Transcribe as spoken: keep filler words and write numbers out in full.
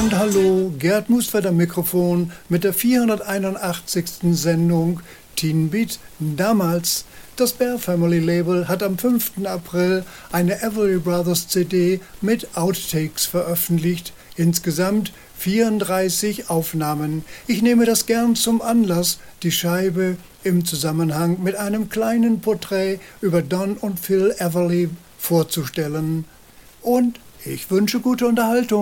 und hallo, Gerd Musfeld am Mikrofon mit der vierhunderteinundachtzigsten Sendung Teen Beat damals. Das Bear Family Label hat am fünften April eine Everly Brothers C D mit Outtakes veröffentlicht. Insgesamt vierunddreißig Aufnahmen. Ich nehme das gern zum Anlass, die Scheibe im Zusammenhang mit einem kleinen Porträt über Don und Phil Everly vorzustellen. Und ich wünsche gute Unterhaltung.